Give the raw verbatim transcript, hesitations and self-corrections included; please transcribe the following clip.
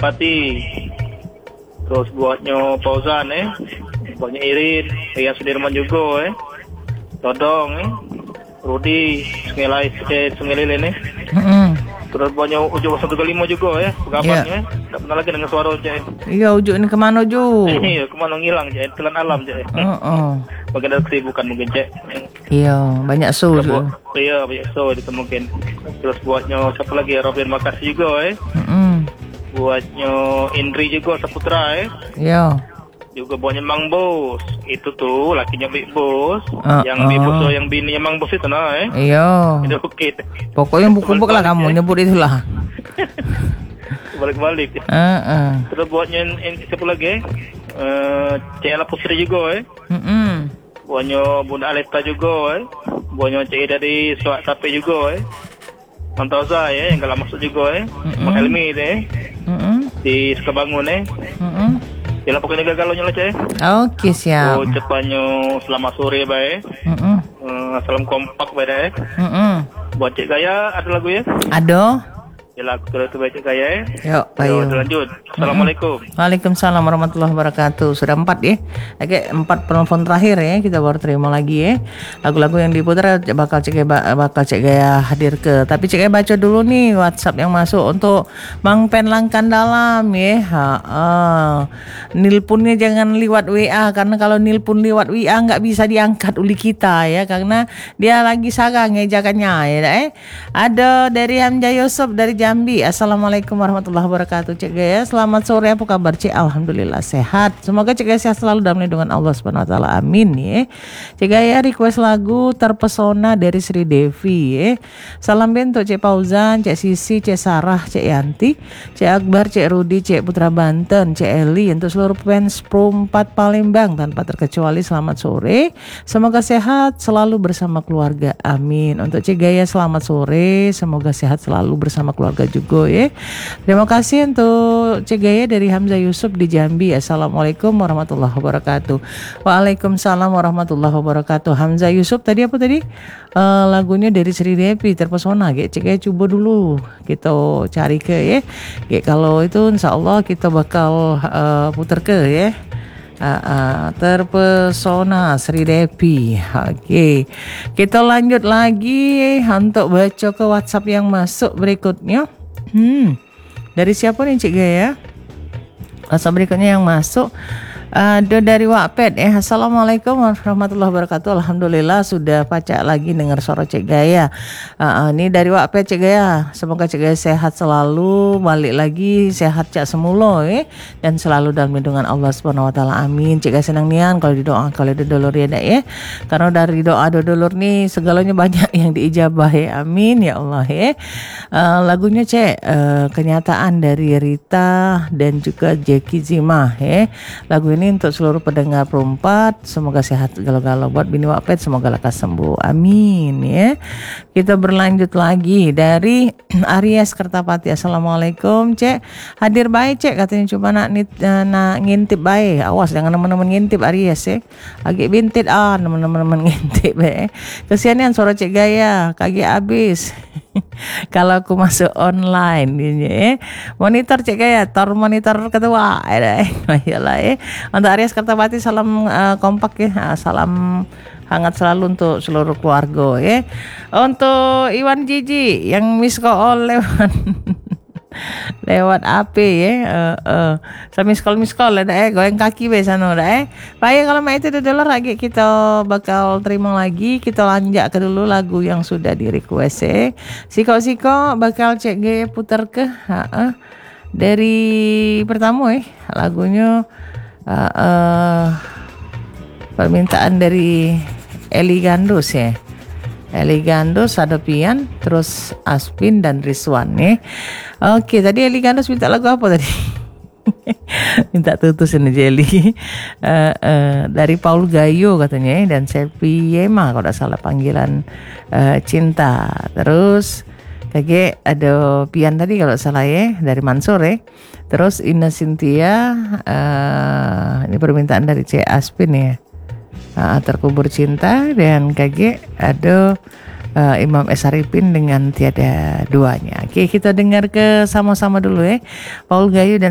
Kertapati. Terus buatnya Fauzan eh. Buatnya Irin, Ria Sudirman juga eh. Todong eh. Rudi, Sungai Lai, eh, Sungai Lilin eh. Mm-mm. Terus buatnya Ujo satu kali lima juga eh. Pengabarnya eh. Tak pernah lagi dengan suara je. Iya, Ujuk ni kemana Ujuk? Iya, kemana ngilang je, telan alam je. Oh, Mungkin ada kesibukan mungkin je. iya, banyak show Terus tu. buat, iya, banyak show itu mungkin. Terus buatnya siapa lagi? Robin Makasih juga eh. Mm-mm. Buatnya Indri juga Saputra eh. Iya. Juga buatnya Mang Bos. Itu tuh lakinya Big Bos. Uh, yang uh. Big Bos yang bininya Mang Bos itu nah eh. Iya. Itu bukit. Pokoknya buk-buk lah kamu nyebut itulah. Balik-balik. Heeh. Terus buatnya yang siapa lagi? Eh, Cik Ella Putri juga eh. Mm-mm. Buatnya Bunda Aleta juga eh. Buatnya Cik Ida dari Suat Tape juga eh. Mantauza eh yang kalau masuk juga eh. Mak Helmi eh. Mm-mm. Di Sukabangun eh. Mm-mm. Yalah pokoknya gagalnya lah cek. Okey, siap. Oh, cepatnya selamat sore baik. Mm-mm. Uh, salam kompak baik. Mm-mm. Buat Cik Gaya ada lagu ya? Ada. Yalah aku terus baca Cik Gaya ya. Yuk, ayo. Yo, lanjut. Assalamualaikum. Waalaikumsalam warahmatullahi wabarakatuh. Sudah empat ya. Oke, empat penelpon terakhir ya. Kita baru terima lagi ya. Lagu-lagu yang diputar bakal Cik Gaya, bakal Cik Gaya hadir ke. Tapi Cik Gaya baca dulu nih WhatsApp yang masuk untuk Mang Pen Langkan Dalam ya. Ha, uh. Nilpunnya jangan lewat W A, karena kalau nilpun lewat W A nggak bisa diangkat oleh kita ya, karena dia lagi sarang ejakannya ya. Eh. Ada dari Hamzah Yusuf dari Jambi. Assalamualaikum warahmatullahi wabarakatuh. Cik Gaya, selamat sore. Apa kabar Cik? Alhamdulillah sehat. Semoga Cik Gaya sehat selalu dalam lindungan Allah Subhanahu wa taala. Amin ya. Cik Gaya request lagu Terpesona dari Sri Devi ya. Salam bentuk Cik Fauzan, Cik Sisi, Cik Sarah, Cik Yanti, Cik Akbar, Cik Rudi, Cik Putra Banten, Cik Eli, untuk seluruh fans Pro empat Palembang tanpa terkecuali selamat sore. Semoga sehat selalu bersama keluarga. Amin. Untuk Cik Gaya selamat sore. Semoga sehat selalu bersama keluarga juga ya. Terima kasih untuk Cik Gaya dari Hamzah Yusuf di Jambi. Assalamualaikum warahmatullahi wabarakatuh. Waalaikumsalam warahmatullahi wabarakatuh. Hamzah Yusuf tadi apa tadi? Uh, lagunya dari Sri Devi Terpesona. Cik Gaya coba dulu kita cari ke ya. Ge, kalau itu insya Allah kita bakal uh, putar ke ya. Uh, uh, Terpesona Sri Devi. Oke, okay. Kita lanjut lagi untuk baca ke WhatsApp yang masuk berikutnya. Hmm, dari siapa nih Cik Gaya? WhatsApp berikutnya yang masuk ada dari Wapped eh. Assalamualaikum warahmatullahi wabarakatuh. Alhamdulillah sudah pacak lagi dengar suara Cik Gaya. Uh, uh, ini dari Wapped Cik Gaya. Semoga Cik Gaya sehat selalu, balik lagi sehat cak semula eh, dan selalu dalam lindungan Allah Subhanahu wa taala. Amin. Cik Gaya senang nian kalau didoa kalau ada dulur ya dak ya. Karena dari doa dulur nih segalanya banyak yang diijabah ya. Amin ya Allah ya. Uh, lagunya Cik uh, Kenyataan dari Rita dan juga Jackie Zima ya. Lagu ini untuk seluruh pendengar perempat, semoga sehat galau-galau. Buat bini Wapped semoga lekas sembuh, amin ya. Kita berlanjut lagi dari Aries Kertapati. Assalamualaikum Cek, hadir baik Cek, katanya cuma nak, nit, nak ngintip baik. Awas jangan teman-teman ngintip Aries ya, agak bintit ah teman-teman ngintip ya. Kesianian suara Cik Gaya kaki abis. Kalau aku masuk online ini eh. Monitor Cik Gaya, tor monitor ketua eh, mayalah eh. Untuk Aries Kertapati salam uh, kompak ya, uh, salam hangat selalu untuk seluruh keluarga ya. Untuk Iwan Jiji yang miss call lewat lewat A P ya, uh, uh, saya miss call miss call ada eh goyang kaki be sana dah eh. Baik kalau mak itu dulu lagi kita bakal terima lagi, kita lanjut ke dulu lagu yang sudah di request eh. Siko-siko bakal Cik Gaya putar ke uh, uh, dari pertama eh lagunya uh, uh, permintaan dari Eli Gandus ya. Eli Gandus, ada Pian, terus Aspin dan Rizwan nih. Oke, tadi Eli Gandus minta lagu apa tadi? Minta tutusin aja Eli. Uh, uh, dari Paul Gayo katanya dan Sepi Yema kalau tidak salah panggilan uh, cinta. Terus Kage ada Pian tadi kalau salah ya dari Mansur ya. Terus Ina Cynthia, uh, ini permintaan dari C Aspin ya. Uh, terkubur cinta, dan K G ada uh, Imam S. Arifin dengan tiada duanya. Oke, kita dengar ke sama-sama dulu ya. Paul Gayo dan